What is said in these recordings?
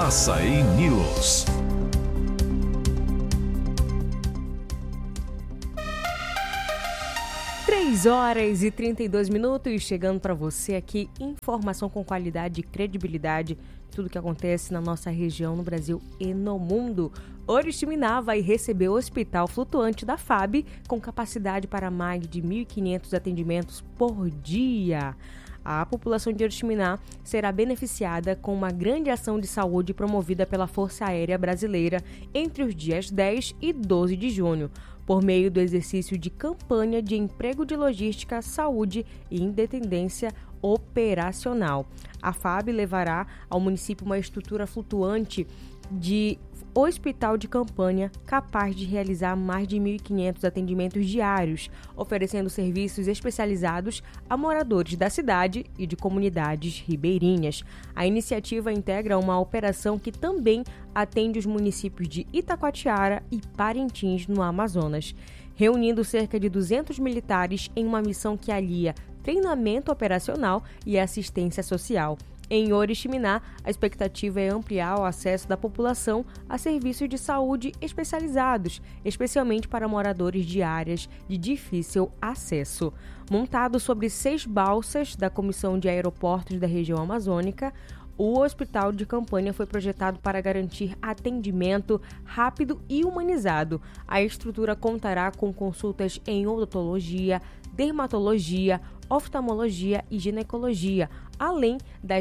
Assaí News. Três horas e 32 minutos, chegando para você aqui informação com qualidade e credibilidade de tudo que acontece na nossa região, no Brasil e no mundo. Oriximiná vai receber o hospital flutuante da FAB com capacidade para mais de 1.500 atendimentos por dia. A população de Oriximiná será beneficiada com uma grande ação de saúde promovida pela Força Aérea Brasileira entre os dias 10 e 12 de junho, por meio do exercício de campanha de emprego de logística, saúde e independência operacional. A FAB levará ao município uma estrutura flutuante de hospital de campanha capaz de realizar mais de 1.500 atendimentos diários, oferecendo serviços especializados a moradores da cidade e de comunidades ribeirinhas. A iniciativa integra uma operação que também atende os municípios de Itacoatiara e Parintins, no Amazonas, reunindo cerca de 200 militares em uma missão que alia treinamento operacional e assistência social. Em Oriximiná, a expectativa é ampliar o acesso da população a serviços de saúde especializados, especialmente para moradores de áreas de difícil acesso. Montado sobre 6 balsas da Comissão de Aeroportos da região amazônica, o hospital de campanha foi projetado para garantir atendimento rápido e humanizado. A estrutura contará com consultas em odontologia, dermatologia, oftalmologia e ginecologia, além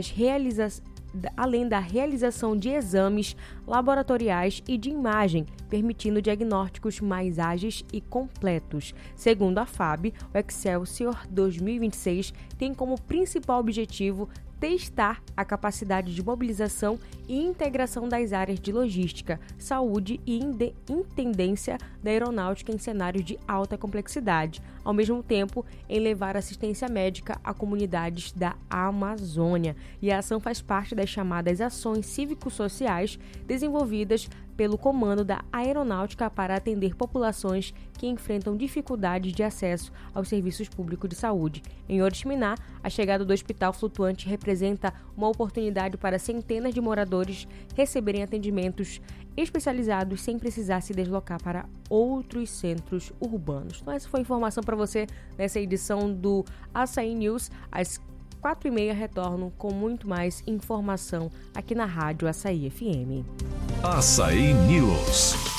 da realização de exames laboratoriais e de imagem, permitindo diagnósticos mais ágeis e completos. Segundo a FAB, o Excelsior 2026 tem como principal objetivo testar a capacidade de mobilização e integração das áreas de logística, saúde e intendência da aeronáutica em cenários de alta complexidade, ao mesmo tempo em levar assistência médica a comunidades da Amazônia. E a ação faz parte das chamadas ações cívico-sociais desenvolvidas pelo Comando da Aeronáutica para atender populações que enfrentam dificuldades de acesso aos serviços públicos de saúde. Em Oriximiná, a chegada do hospital flutuante representa uma oportunidade para centenas de moradores receberem atendimentos especializados sem precisar se deslocar para outros centros urbanos. Então essa foi a informação para você nessa edição do Assaí News. Às 4h30 retorno com muito mais informação aqui na Rádio Assaí FM. Assaí News.